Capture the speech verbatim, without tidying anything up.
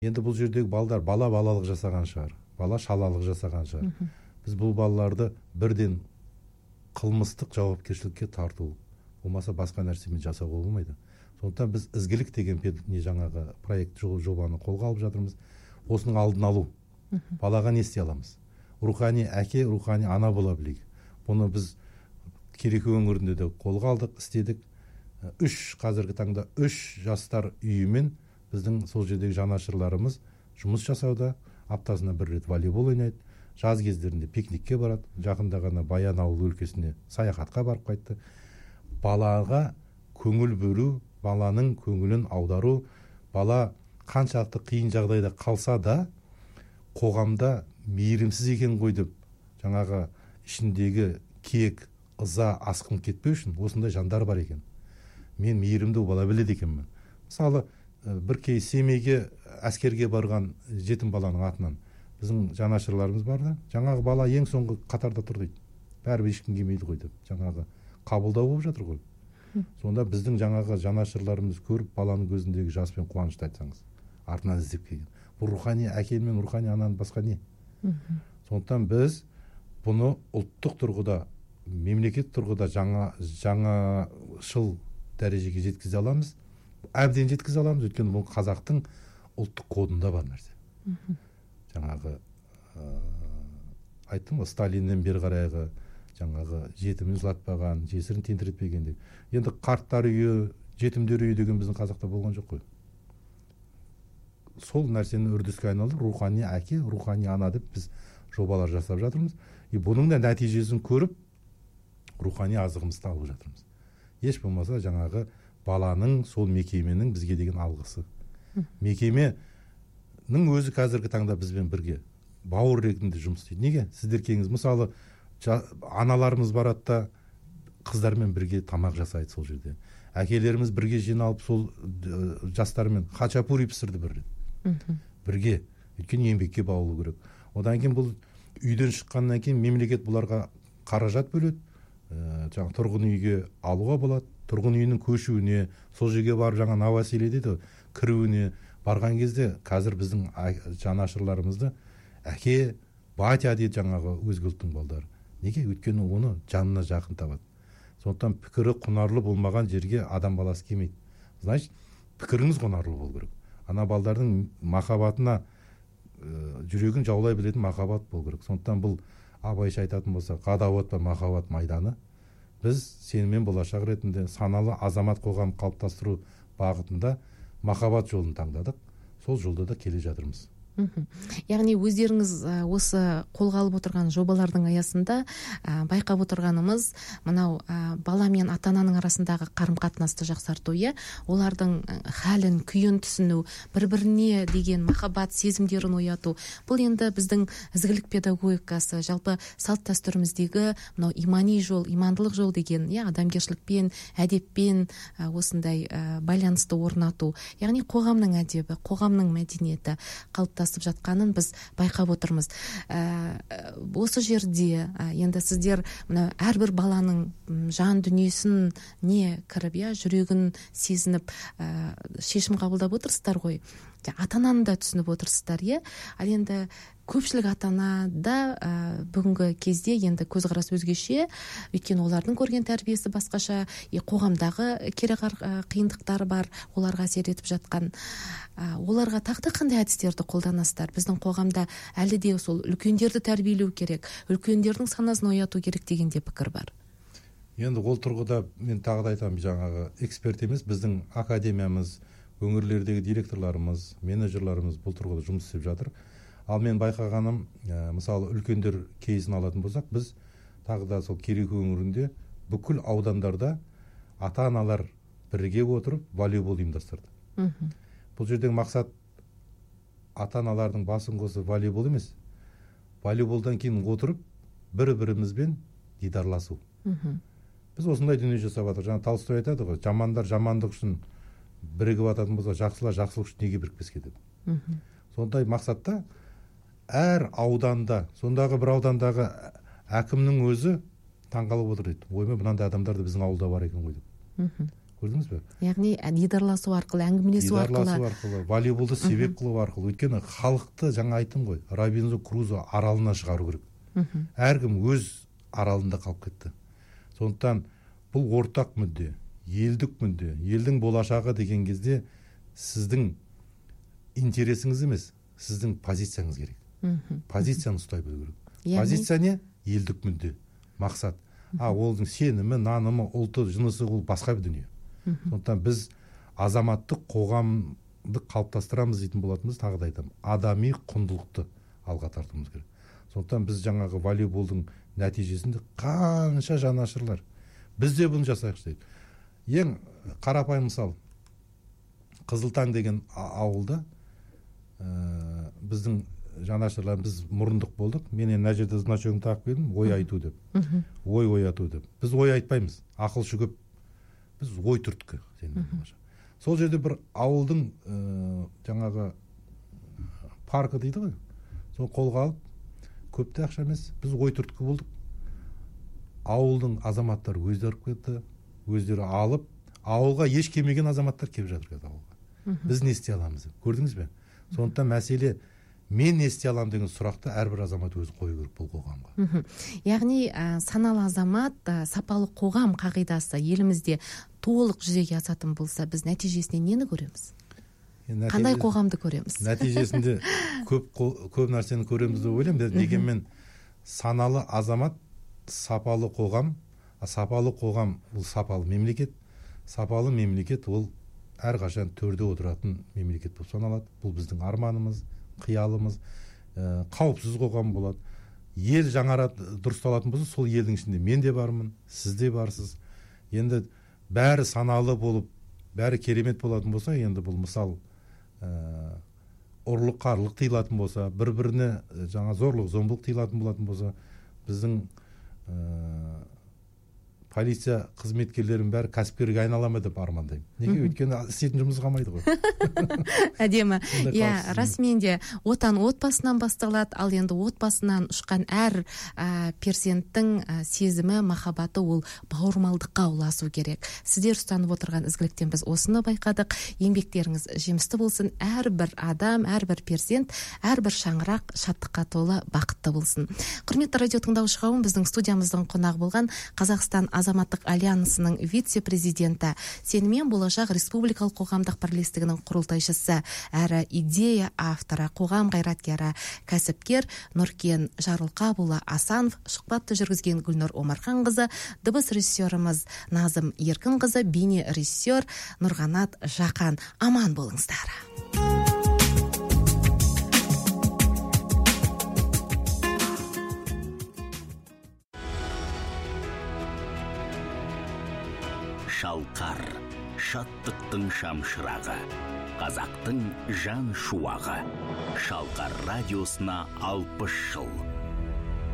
Енді бұл жердегі балдар бала балалық жасаған шығар, бала шалалық жасаған шығар. Біз бұл балаларды бірден қылмыстық жауапкершілікке тарту, болмаса басқа нәрсемен жасауға болмайды. Сондықтан біз ізгілік деген не жаңағы проект жобаны қолға алып жатырмыз. Осының алдын алу. Балаға не істей аламыз? Рухани әке, рухани ана бола білейік. Бұны біз Кереку өңірінде де қолға алдық, істедік. Үш қазіргі таңда үш жастар үйімен біздің сол жердегі жанашырларымыз жұмыс жасауда, аптасына бір рет волейбол ойнайды, жаз кездерінде пикникке барады, жақында ғана Баянауыл өлкесіне саяхатқа барып қайтты. Балаға көңіл бөлу, баланың көңілін аудару, бала қаншалықты қиын жағдайда қалса да қоғамда мейірімсіз екен ғой деп, жаңағы ішіндегі кек, ыза, асқын кетпеу үшін осындай жандар бар екен. Мен мейірімді бала біледі екенмін. Мысалы, бір кей семейге әскерге барған жетім баланың атынан біздің жанашырларымыз бар да, жаңағы бала ең соңғы қатарда тұр дейді. Бәрібір ешкім келмейді ғой деп, жаңағы қабылдау болып жатыр ғой. Сонда біздің жаңағы жанашырларымыз көріп, баланың көзіндегі жас пен қуанышты айтсаңыз, артынан іздеп келген. Бұл рухани әке мен рухани ананың басқа не? Сондықтан біз бұны ұлттық тұрғыда, мемлекет тұрғыда жаңа жаңашыл дәрежеге жеткізе аламыз. Әбден жеткізе аламыз, өйткені бұл қазақтың ұлттық кодында бар нәрсе. Жаңағы айттым ғой, Сталиннен бері қарайғы жаңағы жетімін жылатпаған, жесірін тентіретпеген деп. Енді қарттар үйі, жетімдер үйі деген біздің қазақта болған жоқ қой. Сол нәрсені үрдіске айналдырып, рухани әке, рухани ана деп біз жобалар жасап жатырмыз. И бұның да нәтижесін көріп, рухани азығымызды алып жатырмыз. Еш болмаса жаңағы баланың, сол мекеменің бізге деген алғысы. Мекеменің өзі қазіргі таңда бізбен бірге бауыр ретінде жұмыс істейді. Неге? Сіздер келіңіз, мысалы, аналарымыз барады да қыздармен бірге тамақ жасайды сол жерде. Әкелеріміз бірге жиналып сол жастармен хачапури пісірді бір рет. Бірге. Өйткені еңбекке баулу керек. Одан кейін бұл үйден шыққаннан кейін мемлекет бұларға қаражат бөледі. Жаңа тұрғын үйге алуға болады. Тұрғын үйінің көшуіне, сол жерге барып жаңа новоселье дейді, кіруіне барған кезде қазір біздің жанашырларымызды әке, батя дейді жаңағы өзге ұлттың балдары. Неге? Өйткені оны жанына жақын табады. Сондықтан пікірі құнарлы болмаған жерге адам баласы келмейді. Значит, пікіріңіз құнарлы болу керек. Ана балдардың махаббатына жүрегін жаулай білетін махаббат болу керек. Сондықтан бұл Абайша айтатын болса, ғадауат па махаббат майданы. Біз сенімен болашақ ретінде саналы азамат қоғам қалыптастыру бағытында махаббат жолын таңдадық. Сол жолда да келе жатырмыз. Яғни өздеріңіз осы қолға алып отырған жобалардың аясында байқап отырғанымыз мынау бала мен ата-ананың арасындағы қарым-қатынасты жақсарту, иә, олардың хәлін, күйін түсіну, бір-біріне деген махаббат сезімдерін ояту. Бұл енді біздің ізгілік педагогикасы, жалпы салт дәстүріміздегі мынау имани жол, имандылық жол деген, иә, адамгершілікпен, әдеппен осындай байланысты орнату. Яғни қоғамның әдебі, қоғамның мәдениеті қалыптасып жатқанын біз байқап отырмыз. Осы жерде енді сіздер әрбір баланың жан дүниесін не кіріп, иә, жүрегін сезініп шешім қабылдап отырсыздар ғой. Ата-ананы да түсініп отырсыздар, иә. Ал енді көпшілік ата-ана да бүгінгі кезде енді көзқарас өзгеше, өйткені олардың көрген тәрбиесі басқаша, қоғамдағы кереғар қиындықтар бар, оларға әсер етіп жатқан. Оларға тағы қандай әдістерді қолданасыздар? Біздің қоғамда әлі де сол үлкендерді тәрбиелеу керек, үлкендердің санасын ояту керек деген де пікір бар. Енді ол тұрғыда мен тағы да айтамын, жаңағы эксперт емес, біздің академиямыз, өңірлердегі директорларымыз, менеджерларымыз бұл тұрғыда жұмыс істеп жатыр. Ал мен байқағаным, мысалы үлкендер кейсін алатын болсақ, біз тағы да сол Кереку өңірінде бүкіл аудандарда ата-аналар бірге отырып волейбол ұйымдастырды. Бұл жердегі мақсат ата-аналардың басын қосып волейбол емес, волейболдан кейін отырып бір-бірімізбен дидарласу. Біз осындай дүние жасап жатыр. Жаңа Толстой айтады ғой, жамандар жамандық үшін бірігіп ататын болса, жақсылар жақсылық үшін неге бірікпеске деп. Сондай мақсатта әр ауданда, сондағы бір аудандағы әкімнің өзі таңғалып отыр дейді. Ойма, мынандай адамдар да біздің ауылда бар екен ғой деп. көрдіңіз бе? Яғни дидарласу арқылы, әңгімелесу арқылы, дидарласу арқылы, волейболды себеп қылу арқылы. Өйткені халықты, жаңа айттым ғой, Робинзон Крузо аралына шығару керек. Әркім өз аралында қалып кетті. Сондықтан бұл ортақ мүдде, елдік мүдде, елдің болашағы деген кезде сіздің интересіңіз емес, сіздің позицияңыз керек. Позицияны ұстай білу керек. Позиция не? Елдік мүдде, мақсат. А олдың сенімі, нанымы, ұлты, жынысы ол басқа бір дүние. Сондықтан біз азаматтық қоғамды қалыптастырамыз дейтін болатынбыз, тағы да айтамын, адами құндылықты алға тартуымыз керек. Сондықтан біз жаңағы волейболдың нәтижесінде қанша жанашырлар, біз де бұны жасайықшы дейді. Ең қарапайым мысал, Қызылтаң деген ауылда ә, біздің жанашырлар, біз мұрындық болдық. Мен мына жерде значогын тағып келдім, ой айту деп. Ой ояту деп. Біз ой айтпаймыз, ақылшы көп. Біз ой түрткі. Сол жерде бір ауылдың ә, жаңағы паркі дейді ғой. Сол қолға алып, көпте ақша емес, біз ой түрткі болдық. Ауылдың азаматтар өздері кетті, өздері алып, ауылға еш келмеген азаматтар келіп жатыр еді ауылға. Біз не істей аламыз деп. Көрдіңіз бе? Сондықтан мәселе, мен не істей аламын деген сұрақты әрбір азамат өзі қою керек бұл қоғамға. Яғни саналы азамат, сапалы қоғам қағидасы елімізде толық жүзеге асатын болса, біз нәтижесінде нені көреміз? Қандай қоғамды көреміз? Нәтижесінде көп көп нәрсені көреміз деп ойлаймын. Дегенмен саналы азамат, сапалы қоғам, сапалы қоғам бұл сапалы мемлекет, сапалы мемлекет ол әрқашан төрде отыратын мемлекет болып саналады. Бұл біздің арманымыз, қиялымыз, ә, қауіпсіз қоғам болады. Ел жаңарады, дұрысталатын болса, сол елдің ішінде мен де бармын, сіз де барсыз. Енді бәрі саналы болып, бәрі керемет болатын болса, енді бұл мысал ә, ұрлық, қарлық тыйылатын болса, бір-біріне жаңа зорлық, зомбылық тыйылатын болатын болса, біздің ә, полиция қызметкерлерінің бәрі кәсіпкерге айналама деп армандаймын. Неге? Өйткені істейтін жұмыс қалмайды ғой. Әдемі. Иә, расымен де отан отбасынан басталады, ал енді отбасынан ұшқан әр ә, перзенттің ә, сезімі, махаббаты ол бауырмалдыққа ұласу керек. Сіздер ұстанып отырған ізгіліктен біз осыны байқадық. Еңбектеріңіз жемісті болсын. Әрбір адам, әрбір перзент, әрбір шаңырақ шаттыққа толы, бақытты болсын. Құрметті радио тыңдаушы қауым, біздің студиямыздың қонағы болған Қазақстан Азаматтық альянсының вице-президенті, Сеніммен болашақ республикалық қоғамдық бірлестігінің құрылтайшысы, әрі идея авторы, қоғам қайраткері, кәсіпкер Нұркен Жарылқапұлы Асанов, сұхбатты жүргізген Гүлнұр Омарханқызы, дыбыс режиссеріміз Назым Еркінқызы, бейне режиссер Нұрғанат Жақан. Аман болыңыздар. Шалқар, шаттықтың шамшырағы, қазақтың жан шуағы. Шалқар радиосына алпыс жыл.